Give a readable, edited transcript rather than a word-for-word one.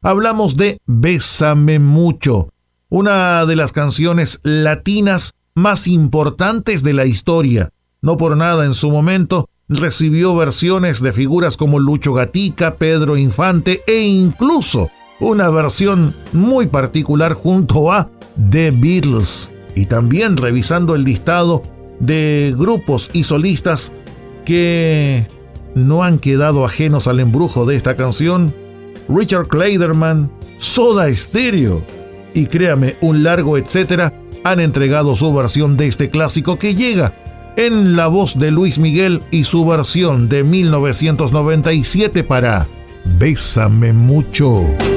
Hablamos de Bésame Mucho, una de las canciones latinas más importantes de la historia. No por nada en su momento recibió versiones de figuras como Lucho Gatica, Pedro Infante e incluso una versión muy particular junto a The Beatles. Y también revisando el listado de grupos y solistas que no han quedado ajenos al embrujo de esta canción, Richard Clayderman, Soda Stereo y créame, un largo etcétera han entregado su versión de este clásico que llega en la voz de Luis Miguel y su versión de 1997 para Bésame Mucho.